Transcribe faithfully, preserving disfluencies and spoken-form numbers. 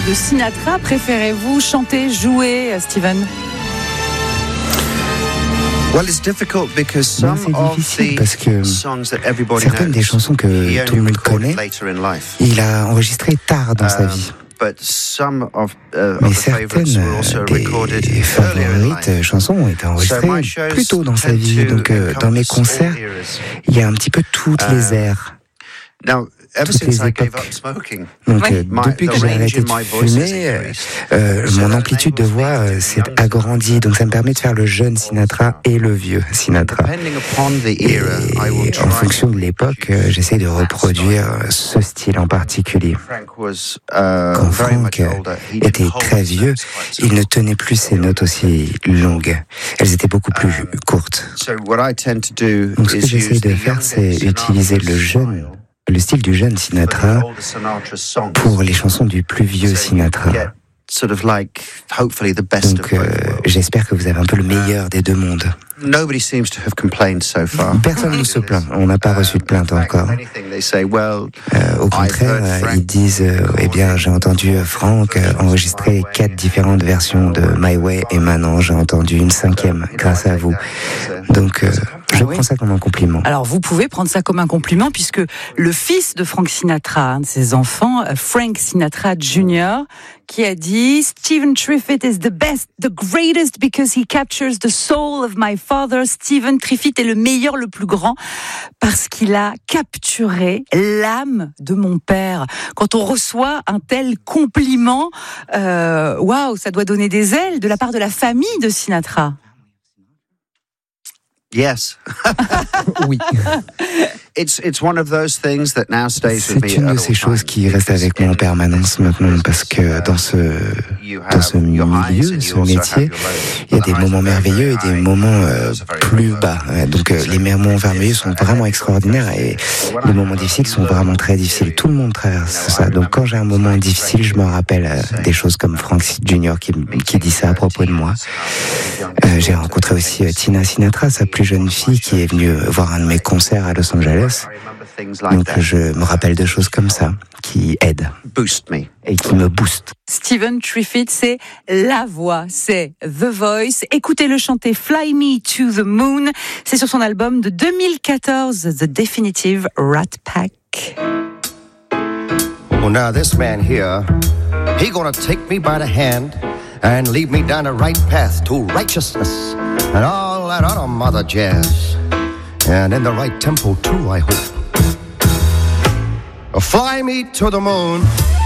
de Sinatra préférez-vous chanter, jouer, Steven? Well, it's difficult because some non, c'est difficile parce que certaines des chansons que tout le monde connaît, il a enregistré tard dans sa vie. Mais certaines des favorites chansons ont été enregistrées plus tôt dans sa vie. Donc, euh, dans mes concerts, il y a un petit peu toutes les ères. Toutes les époques. Donc, euh, depuis que j'ai arrêté de fumer, euh, mon amplitude de voix euh, s'est agrandie. Donc, ça me permet de faire le jeune Sinatra et le vieux Sinatra. Et en fonction de l'époque, euh, j'essaie de reproduire ce style en particulier. Quand Frank euh, était très vieux, il ne tenait plus ses notes aussi longues. Elles étaient beaucoup plus courtes. Donc, ce que j'essaie de faire, c'est utiliser le jeune le style du jeune Sinatra pour les chansons du plus vieux Sinatra. Donc, euh, j'espère que vous avez un peu le meilleur des deux mondes. Personne ne se plaint. On n'a pas reçu de plainte encore. Euh, au contraire, ils disent euh, eh bien, j'ai entendu Frank enregistrer quatre différentes versions de My Way et maintenant j'ai entendu une cinquième grâce à vous. Donc, euh, je prends ça comme un compliment. Alors, vous pouvez prendre ça comme un compliment puisque le fils de Frank Sinatra, un de ses enfants, Frank Sinatra Junior, qui a dit Stephen Triffitt is the best, the greatest because he captures the soul of my father. Stephen Triffitt est le meilleur, le plus grand parce qu'il a capturé l'âme de mon père. Quand on reçoit un tel compliment, euh, waouh, ça doit donner des ailes de la part de la famille de Sinatra. Yes. Oui. It's, it's one of those things that now stays with me. C'est une de ces choses qui reste avec moi en permanence maintenant parce que dans ce, dans ce milieu, ce métier, il y a des moments merveilleux et des moments euh, plus bas. Donc euh, les moments merveilleux sont vraiment extraordinaires et les moments difficiles sont vraiment très difficiles. Tout le monde traverse ça. Donc quand j'ai un moment difficile, je me rappelle euh, des choses comme Frank Junior qui, qui dit ça à propos de moi. Euh, j'ai rencontré aussi euh, Tina Sinatra, sa plus jeune fille, qui est venue voir un de mes concerts à Los Angeles. Donc je me rappelle de choses comme ça qui aident et qui me boostent. Stephen Triffitt, c'est la voix, c'est The Voice. Écoutez-le chanter Fly Me to the Moon. C'est sur son album de deux mille quatorze, The Definitive Rat Pack. Oh, now this man here, he gonna take me by the hand and lead me down the right path to righteousness and all that other mother jazz. And in the right tempo too, I hope. Fly me to the moon.